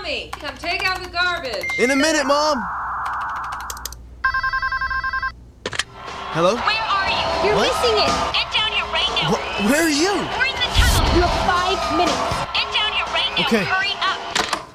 Tommy, come take out the garbage. In a minute, Mom. Hello? Where are you? You're What? missing it. Get down here right now. Where are you? We're in the tunnel. You have 5 minutes. Get down here right now. Okay. Hurry